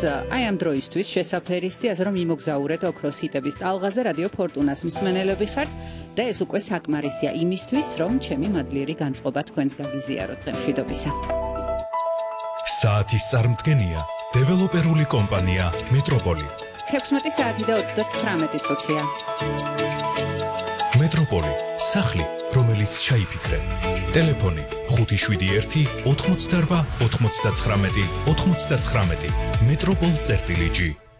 აი ამ დროისთვის შესაფერისი, ასე რომ იმოგზაურეთ ოქროს ჰიტების ტალღაზე რადიო ფორტუნას მსმენელები ხართ და ეს უკვე საკმარისია იმისთვის, რომ ჩემი მადლიერი განწყობა თქვენს გაგიზიაროთ დღემშვიდობისა. საათის წარმდგენია დეველოპერული კომპანია მეტროპოლი. 16 საათი და 39 წუთია. მეტროპოლი, სახლი, რომელიც ჩაიფიქრე. ტელეფონი 571 88 99 99. მეტროპოლ-G